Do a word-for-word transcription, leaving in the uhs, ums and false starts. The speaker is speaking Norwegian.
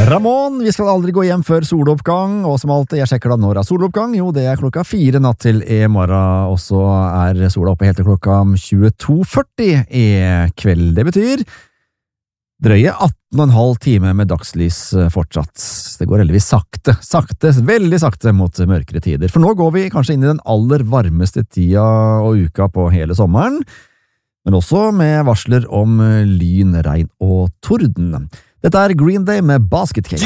Ramón, vi skal aldri gå hjem før soloppgang, og som alltid, jeg sjekker da når er soloppgang, jo det er klokka fire natt til i morgen, og så er sola oppe helt til klokka tjueto førti i kveld. Det betyr drøye atten og en halv time med dagslys fortsatt. Det går heldigvis sakte, sakte, veldig sakte mot mørkere tider, for nå går vi kanskje inn i den aller varmeste tida og uka på hele sommeren, men også med varsler om lyn, regn og torden. Dette er Green Day med Basket Case.